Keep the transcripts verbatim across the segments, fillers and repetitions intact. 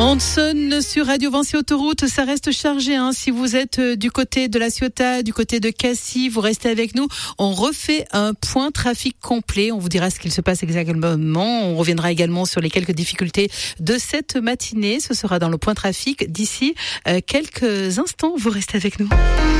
On sonne sur Radio Vinci Autoroute, ça reste chargé. Hein. Si vous êtes du côté de La Ciotat, du côté de Cassis, vous restez avec nous. On refait un point trafic complet. On vous dira ce qu'il se passe exactement. On reviendra également sur les quelques difficultés de cette matinée. Ce sera dans le point trafic d'ici euh, quelques instants. Vous restez avec nous.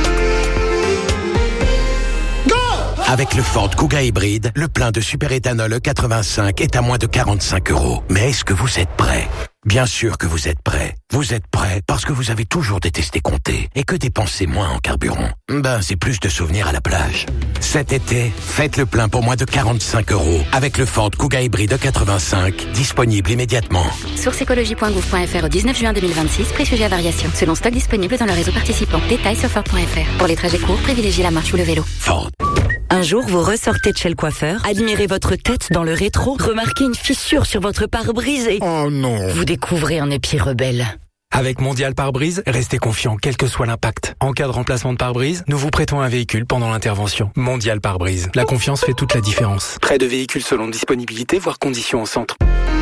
Avec le Ford Kuga hybride, le plein de super-éthanol E quatre-vingt-cinq est à moins de quarante-cinq euros. Mais est-ce que vous êtes prêts ? Bien sûr que vous êtes prêts. Vous êtes prêts parce que vous avez toujours détesté compter et que dépenser moins en carburant, ben c'est plus de souvenirs à la plage. Cet été, faites le plein pour moins de quarante-cinq euros avec le Ford Kuga hybride E quatre-vingt-cinq, disponible immédiatement. Source écologie point gouv point f r au dix-neuf juin deux mille vingt-six, prix sujet à variation. Selon stock disponible dans le réseau participant. Détails sur Ford point f r. Pour les trajets courts, privilégiez la marche ou le vélo. Ford. Un jour, vous ressortez de chez le coiffeur, admirez votre tête dans le rétro, remarquez une fissure sur votre pare-brise et... Oh non! Vous découvrez un épi rebelle. Avec Mondial Pare-Brise, restez confiant quel que soit l'impact. En cas de remplacement de pare-brise, nous vous prêtons un véhicule pendant l'intervention. Mondial Pare-Brise. La confiance fait toute la différence. Prêt de véhicules selon disponibilité, voire conditions au centre.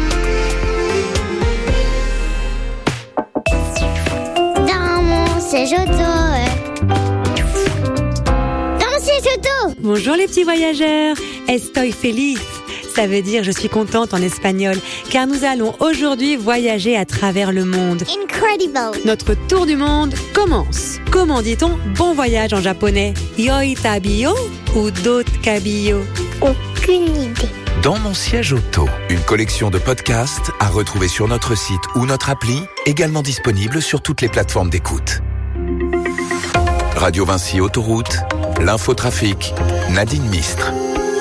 Dans mon siège auto. Dans mon siège auto. Bonjour les petits voyageurs. Estoy feliz. Ça veut dire je suis contente en espagnol, car nous allons aujourd'hui voyager à travers le monde. Incredible. Notre tour du monde commence. Comment dit-on bon voyage en japonais? Yoi tabiyo ou dot kabiyo? Aucune idée. Dans mon siège auto, une collection de podcasts à retrouver sur notre site ou notre appli, également disponible sur toutes les plateformes d'écoute. Radio Vinci Autoroute, l'infotrafic, Nadine Mistre.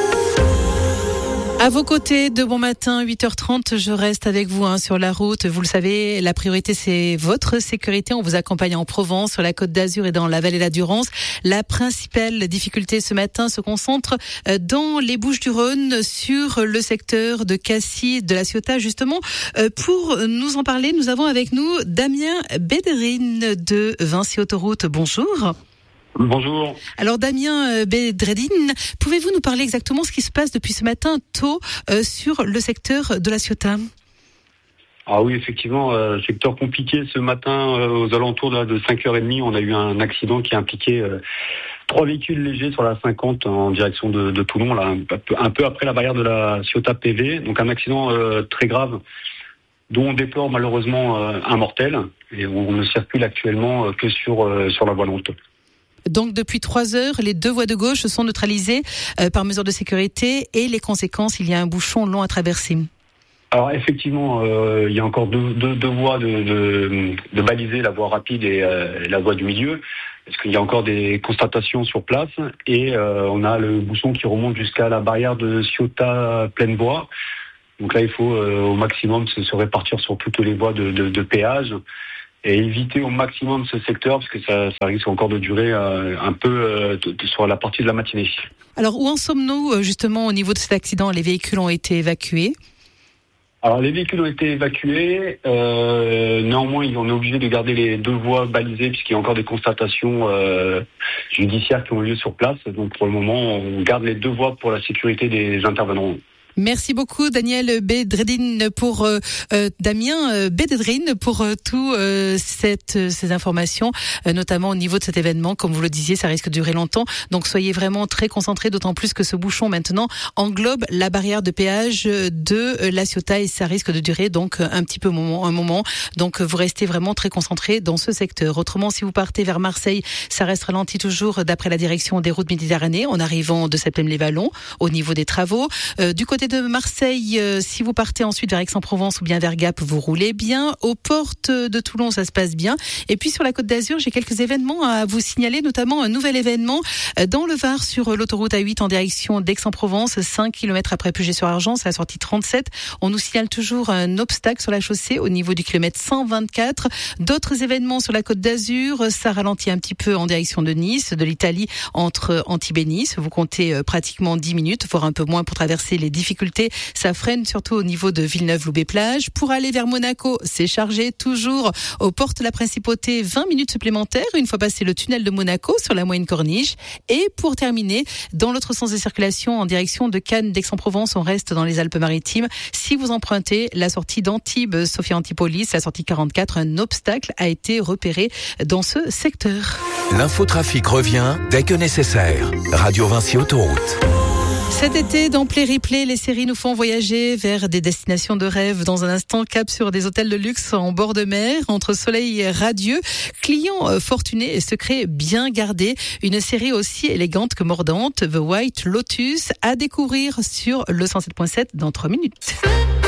À vos côtés, de bon matin, huit heures trente, je reste avec vous hein, sur la route. Vous le savez, la priorité, c'est votre sécurité. On vous accompagne en Provence, sur la Côte d'Azur et dans la vallée de la Durance. La principale difficulté ce matin se concentre dans les Bouches-du-Rhône, sur le secteur de Cassis, de La Ciotat. Justement, pour nous en parler, nous avons avec nous Damien Bedreddine de Vinci Autoroute. Bonjour. Bonjour. Alors Damien Bedreddine, pouvez-vous nous parler exactement ce qui se passe depuis ce matin tôt euh, sur le secteur de La Ciotat ? Ah oui, effectivement, euh, secteur compliqué ce matin euh, aux alentours de, de cinq heures trente. On a eu un accident qui a impliqué euh, trois véhicules légers sur la cinquante en direction de, de Toulon, là, un peu, un peu après la barrière de la Ciotat P V. Donc un accident euh, très grave dont on déplore malheureusement euh, un mortel et on ne circule actuellement euh, que sur, euh, sur la voie lente. Donc depuis trois heures, les deux voies de gauche sont neutralisées euh, par mesure de sécurité et les conséquences, il y a un bouchon long à traverser. Alors effectivement, euh, il y a encore deux, deux, deux voies de, de, de baliser, la voie rapide et euh, la voie du milieu, parce qu'il y a encore des constatations sur place et euh, on a le bouchon qui remonte jusqu'à la barrière de Ciotat pleine voie. Donc là, il faut euh, au maximum se, se répartir sur toutes les voies de, de, de péage. Et éviter au maximum ce secteur parce que ça, ça risque encore de durer euh, un peu euh, de, de, sur la partie de la matinée. Alors où en sommes-nous justement au niveau de cet accident ? Les véhicules ont été évacués ? Alors les véhicules ont été évacués, euh, néanmoins on est obligé de garder les deux voies balisées puisqu'il y a encore des constatations euh, judiciaires qui ont lieu sur place. Donc pour le moment on garde les deux voies pour la sécurité des intervenants. Merci beaucoup Daniel Bedreddine pour euh, euh, Damien euh, Bedreddine pour euh, tout euh, cette euh, ces informations, euh, notamment au niveau de cet événement. Comme vous le disiez, ça risque de durer longtemps. Donc soyez vraiment très concentrés, d'autant plus que ce bouchon maintenant englobe la barrière de péage de La Ciotat et ça risque de durer donc un petit peu moment, un moment. Donc vous restez vraiment très concentrés dans ce secteur. Autrement, si vous partez vers Marseille, ça reste ralenti toujours d'après la direction des routes Méditerranée en arrivant de Septem-les-Vallons au niveau des travaux. Euh, du côté de Marseille, euh, si vous partez ensuite vers Aix-en-Provence ou bien vers Gap, vous roulez bien. Aux portes de Toulon, ça se passe bien. Et puis sur la Côte d'Azur, j'ai quelques événements à vous signaler, notamment un nouvel événement dans le Var sur l'autoroute A huit en direction d'Aix-en-Provence, cinq kilomètres après Puget-sur-Argent, c'est la sortie trente-sept. On nous signale toujours un obstacle sur la chaussée au niveau du kilomètre cent vingt-quatre. D'autres événements sur la Côte d'Azur, ça ralentit un petit peu en direction de Nice, de l'Italie, entre Antibes et Nice. Vous comptez pratiquement dix minutes, voire un peu moins pour traverser les difficultés difficultés. Ça freine surtout au niveau de Villeneuve-Loubet-Plage. Pour aller vers Monaco, c'est chargé toujours aux portes de la Principauté, vingt minutes supplémentaires une fois passé le tunnel de Monaco sur la moyenne corniche. Et pour terminer, dans l'autre sens de circulation en direction de Cannes, d'Aix-en-Provence, on reste dans les Alpes-Maritimes. Si vous empruntez la sortie d'Antibes, Sophia Antipolis, la sortie quarante-quatre, un obstacle a été repéré dans ce secteur. L'infotrafic revient dès que nécessaire. Radio Vinci Autoroute. Cet été, dans Play Replay, les séries nous font voyager vers des destinations de rêve. Dans un instant, cap sur des hôtels de luxe en bord de mer, entre soleil radieux, clients fortunés et secrets bien gardés. Une série aussi élégante que mordante, The White Lotus, à découvrir sur le cent sept point sept dans trois minutes.